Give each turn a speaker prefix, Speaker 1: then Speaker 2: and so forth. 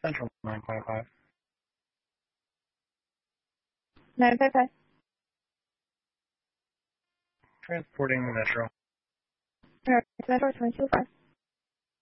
Speaker 1: Central 955.
Speaker 2: 955.
Speaker 1: Transporting the Metro.
Speaker 2: Alright, Metro 22 5.